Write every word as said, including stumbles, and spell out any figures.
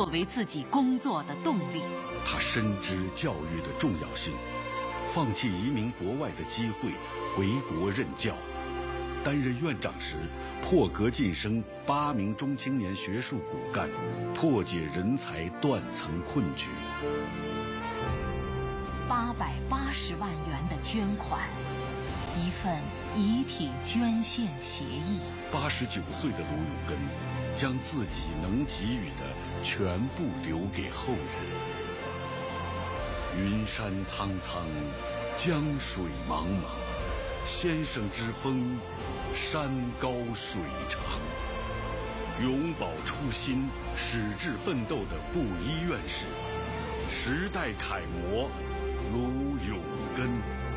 作为自己工作的动力。 他深知教育的重要性，放弃移民国外的机会，回国任教。担任院长时，破格晋升八名中青年学术骨干，破解人才断层困局。 八百八十万元的捐款，一份遗体捐献协议。 八十九岁的卢永根，将自己能给予的全部留给后人。云山苍苍，江水茫茫，先生之风，山高水长。永葆初心，矢志奋斗的布衣院士，时代楷模卢永根。